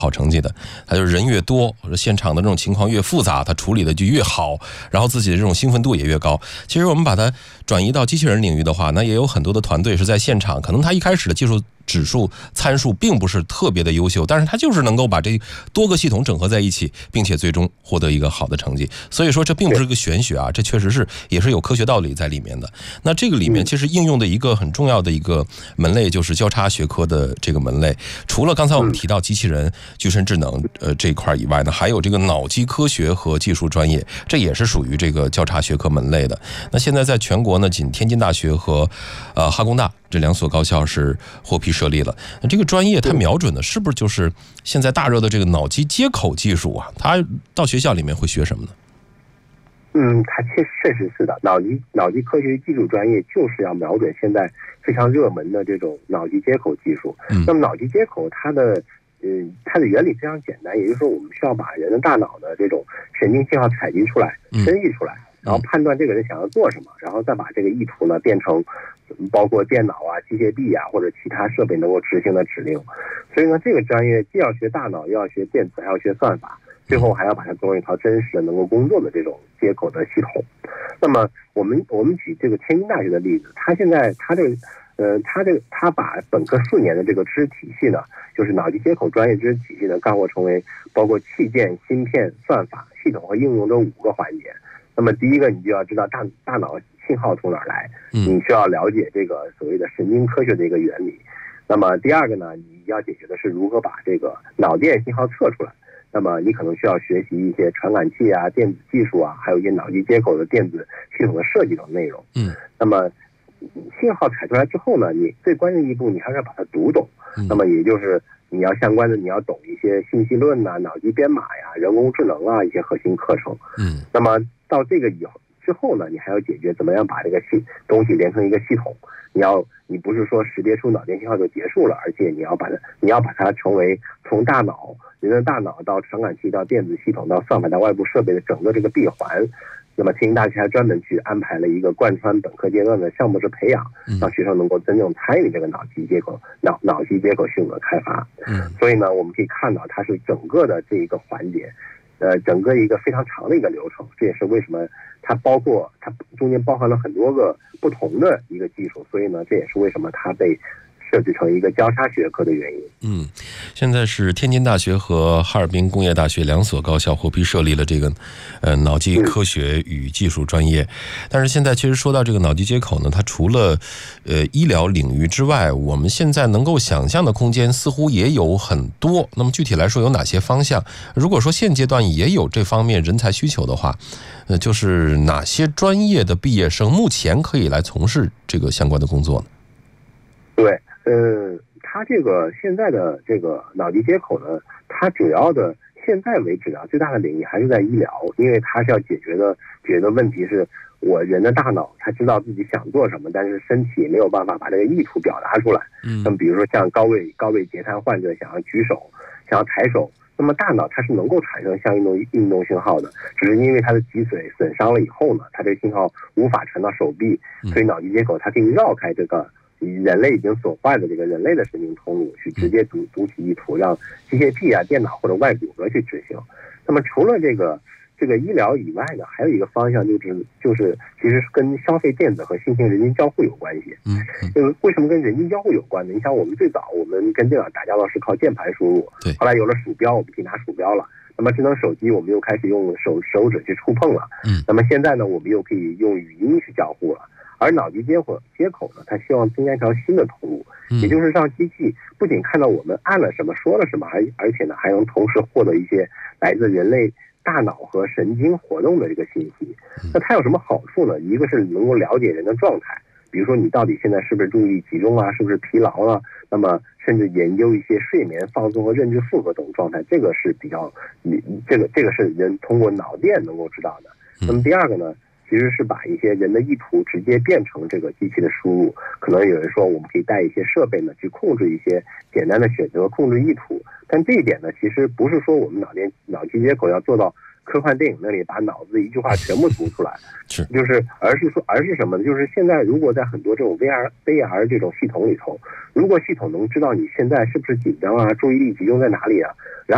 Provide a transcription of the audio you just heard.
好成绩的，他就是人越多，现场的这种情况越复杂，他处理的就越好，然后自己的这种兴奋度也越高。其实我们把它转移到机器人领域的话，那也有很多的团队是在现场，可能他一开始的技术指数参数并不是特别的优秀，但是他就是能够把这多个系统整合在一起，并且最终获得一个好的成绩。所以说这并不是个玄学啊，这确实是也是有科学道理在里面的。那这个里面其实应用的一个很重要的一个门类就是交叉学科的这个门类。除了刚才我们提到机器人、具身智能这一块以外呢，还有这个脑机科学和技术专业，这也是属于这个交叉学科门类的。那现在在全国呢，仅天津大学和哈工大这2所高校是获批设立了。那这个专业它瞄准的是不是就是现在大热的这个脑机接口技术啊？它到学校里面会学什么呢？ 它确实是的，脑机科学技术专业就是要瞄准现在非常热门的这种脑机接口技术。那么脑机接口它的原理非常简单，也就是说我们需要把人的大脑的这种神经信号采集出来、生育出来，然后判断这个人想要做什么，然后再把这个意图呢变成包括电脑啊、机械臂啊或者其他设备能够执行的指令。所以呢，这个专业既要学大脑，又要学电子，还要学算法，最后还要把它做成一套真实的能够工作的这种接口的系统。那么我们举这个天津大学的例子，他把本科4年的这个知识体系呢，就是脑机接口专业知识体系呢，概括成为包括器件、芯片、算法、系统和应用的5个环节。那么第一个，你就要知道大脑信号从哪儿来，你需要了解这个所谓的神经科学的一个原理。那么第二个呢，你要解决的是如何把这个脑电信号测出来。那么你可能需要学习一些传感器啊、电子技术啊，还有一些脑机接口的电子系统的设计等内容。那么信号采出来之后呢，你最关键的一步，你还是要把它读懂。那么也就是你要懂一些信息论啊、脑机编码呀、人工智能啊一些核心课程。那么到这个之后呢，你还要解决怎么样把这个东西连成一个系统。你不是说识别出脑电信号就结束了，而且你要把它成为从人的大脑到传感器到电子系统到算法到外部设备的整个这个闭环。那么天津大学还专门去安排了一个贯穿本科阶段的项目式培养，让学生能够真正参与这个脑机接口系统的开发。所以呢，我们可以看到它是整个的这一个环节，整个一个非常长的一个流程。这也是为什么它中间包含了很多个不同的一个技术，所以呢，这也是为什么它被设置成一个交叉学科的原因。 现在是天津大学和哈尔滨工业大学2所高校获批设立了这个脑机科学与技术专业。但是现在其实说到这个脑机接口呢，它除了医疗领域之外，我们现在能够想象的空间似乎也有很多。那么具体来说有哪些方向？如果说现阶段也有这方面人才需求的话，就是哪些专业的毕业生目前可以来从事这个相关的工作呢？ 对，它这个现在的这个脑机接口呢，它主要的现在为止啊，最大的领域还是在医疗，因为它是要解决的问题是，我人的大脑他知道自己想做什么，但是身体没有办法把这个意图表达出来。那么比如说像高位截瘫患者想要举手、想要抬手，那么大脑它是能够产生相应运动信号的，只是因为它的脊髓损伤了以后呢，它这个信号无法传到手臂，所以脑机接口它可以绕开这个人类已经损坏的这个人类的神经通路，去直接读取意图，让机械臂啊、电脑或者外骨骼去执行。那么除了这个医疗以外呢，还有一个方向就是其实跟消费电子和新型人机交互有关系。为什么跟人机交互有关呢？你想我们最早我们跟电脑打交道是靠键盘输入，后来有了鼠标，我们可以拿鼠标了。那么智能手机我们又开始用手指去触碰了。那么现在呢，我们又可以用语音去交互了。而脑机接口呢，它希望增加一条新的通路，也就是让机器不仅看到我们按了什么、说了什么，而且呢还能同时获得一些来自人类大脑和神经活动的这个信息。那它有什么好处呢？一个是能够了解人的状态，比如说你到底现在是不是注意力集中啊，是不是疲劳啊，那么甚至研究一些睡眠、放松和认知负荷等状态，这个是比较这个是人通过脑电能够知道的。那么第二个呢，其实是把一些人的意图直接变成这个机器的输入。可能有人说我们可以带一些设备呢去控制一些简单的选择，控制意图。但这一点呢，其实不是说我们脑机接口要做到科幻电影那里把脑子一句话全部读出来，而是什么呢？就是现在如果在很多这种 VR 这种系统里头，如果系统能知道你现在是不是紧张啊，注意力集中在哪里啊，然后